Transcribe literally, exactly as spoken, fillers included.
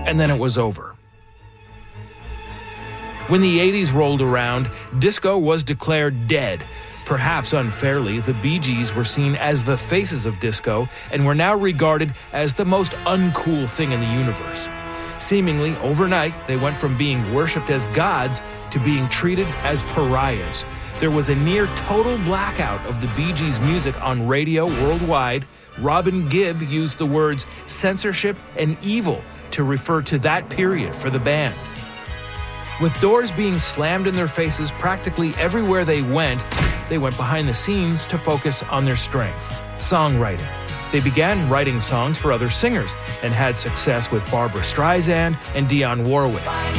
and then it was over. When the eighties rolled around, disco was declared dead. Perhaps unfairly, the Bee Gees were seen as the faces of disco and were now regarded as the most uncool thing in the universe. Seemingly overnight, they went from being worshipped as gods to being treated as pariahs. There was a near total blackout of the Bee Gees' music on radio worldwide. Robin Gibb used the words censorship and evil to refer to that period for the band. With doors being slammed in their faces practically everywhere they went, they went behind the scenes to focus on their strength, songwriting. They began writing songs for other singers and had success with Barbra Streisand and Dionne Warwick.